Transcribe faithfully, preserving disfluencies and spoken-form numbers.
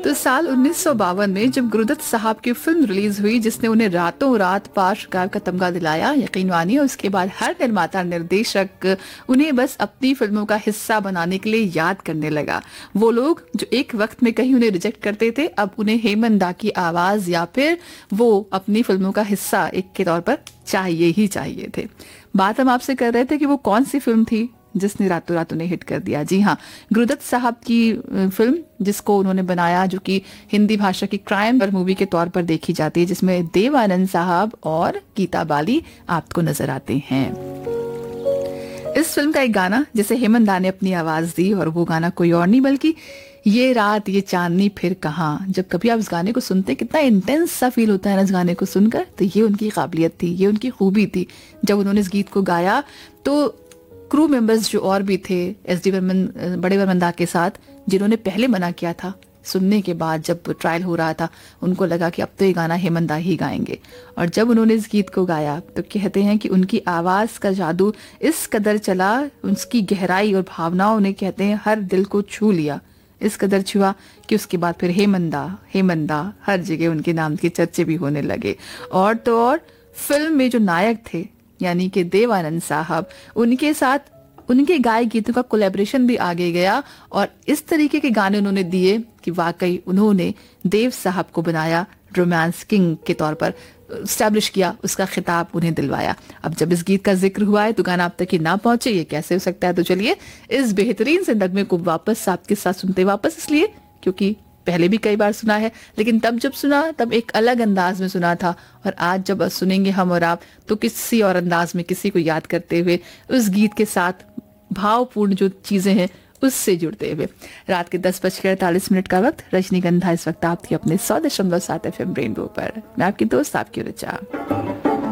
तो साल उन्नीस सौ बावन में जब गुरुदत्त साहब की फिल्म रिलीज हुई जिसने उन्हें रातों रात पांच शिकार का तमगा दिलाया, यकीन मानिए उसके बाद हर निर्माता निर्देशक उन्हें बस अपनी फिल्मों का हिस्सा बनाने के लिए याद करने लगा। वो लोग जो एक वक्त में कहीं उन्हें रिजेक्ट करते थे, अब उन्हें हेमंत दा की आवाज या फिर वो अपनी फिल्मों का हिस्सा एक के तौर पर चाहिए ही चाहिए थे। बात हम आपसे कर रहे थे कि वो कौन सी फिल्म थी जिसने रातों रात उन्हें हिट कर दिया। जी हाँ, गुरुदत्त साहब की फिल्म जिसको उन्होंने बनाया, जो कि हिंदी भाषा की क्राइम मूवी के तौर पर देखी जाती है, जिसमें देव आनंद साहब और गीता बाली आपको नजर आते हैं। इस फिल्म का एक गाना जिसे हेमंत दा ने अपनी आवाज दी, और वो गाना कोई और नहीं बल्कि ये रात ये चांदनी फिर कहाँ। जब कभी आप इस गाने को सुनते कितना इंटेंस सा फील होता है ना इस गाने को सुनकर। तो ये उनकी काबिलियत थी, ये उनकी खूबी थी। जब उन्होंने इस गीत को गाया तो क्रू मेंबर्स जो और भी थे एस डी बर्मन, बड़े बर्मन दा के साथ, जिन्होंने पहले मना किया था, सुनने के बाद जब ट्रायल हो रहा था उनको लगा कि अब तो ये गाना हेमंत दा ही गाएंगे। और जब उन्होंने इस गीत को गाया तो कहते हैं कि उनकी आवाज का जादू इस कदर चला, उसकी गहराई और भावनाओं ने कहते हैं हर दिल को छू लिया, इस कदर छुआ कि उसके बाद फिर हेमंत दा हेमंत दा हर जगह उनके नाम के चर्चे भी होने लगे। और तो और फिल्म में जो नायक थे यानी कि देव आनंद साहब, उनके साथ उनके गाए गीतों का कोलैबोरेशन भी आगे गया और इस तरीके के गाने उन्होंने दिए कि वाकई उन्होंने देव साहब को बनाया, रोमांस किंग के तौर पर स्टैब्लिश किया, उसका खिताब उन्हें दिलवाया। अब जब इस गीत का जिक्र हुआ है तो गाना आप तक ही ना पहुंचे, ये कैसे हो सकता है? तो चलिए इस बेहतरीन से नगमे को वापस आपके साथ सुनते, वापस इसलिए क्योंकि पहले भी कई बार सुना है, लेकिन तब जब सुना तब एक अलग अंदाज में सुना था, और आज जब सुनेंगे हम और आप तो किसी और अंदाज में किसी को याद करते हुए, उस गीत के साथ भावपूर्ण जो चीजें हैं उससे जुड़ते हुए। रात के दस बजकर अड़तालीस मिनट का वक्त, रजनीगंधा इस वक्त आपकी अपने सौ दशमलव सात एफ एम रेनबो पर। मैं आपकी दोस्त आपकी ऋचा।